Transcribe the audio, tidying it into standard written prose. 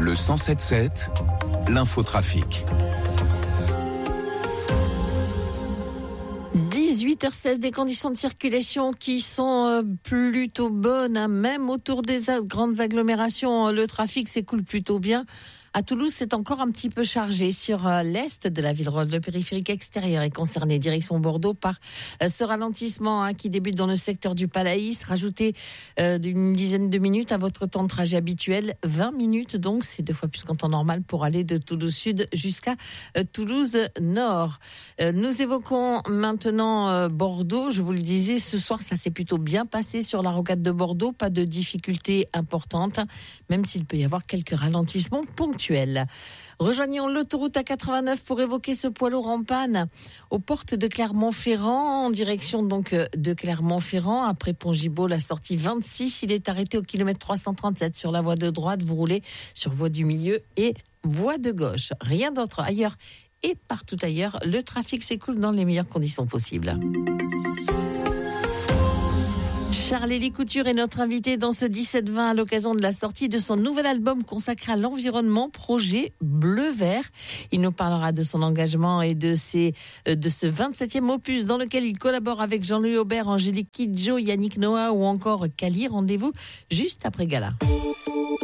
Le 107.7, l'infotrafic. 18h16, des conditions de circulation qui sont plutôt bonnes, même autour des grandes agglomérations. Le trafic s'écoule plutôt bien. À Toulouse, c'est encore un petit peu chargé. Sur l'est de la ville rose, le périphérique extérieur est concerné, direction Bordeaux, par ce ralentissement qui débute dans le secteur du Palaïs. Rajoutez d'une dizaine de minutes à votre temps de trajet habituel. 20 minutes, donc, c'est 2 fois plus qu'en temps normal pour aller de Toulouse Sud jusqu'à Toulouse Nord. Nous évoquons maintenant Bordeaux. Je vous le disais, ce soir, ça s'est plutôt bien passé sur la rocade de Bordeaux. Pas de difficultés importantes, même s'il peut y avoir quelques ralentissements ponctuels. Rejoignons l'autoroute A89 pour évoquer ce poids lourd en panne aux portes de Clermont-Ferrand, en direction donc de Clermont-Ferrand. Après Pont-Gibaud, la sortie 26, il est arrêté au kilomètre 337 sur la voie de droite. Vous roulez sur voie du milieu et voie de gauche. Rien d'autre ailleurs et partout ailleurs. Le trafic s'écoule dans les meilleures conditions possibles. Charlélie Couture est notre invité dans ce 17-20 à l'occasion de la sortie de son nouvel album consacré à l'environnement, projet Bleu-Vert. Il nous parlera de son engagement et de ce 27e opus dans lequel il collabore avec Jean-Louis Aubert, Angélique Kidjo, Yannick Noah ou encore Cali. Rendez-vous juste après Gala.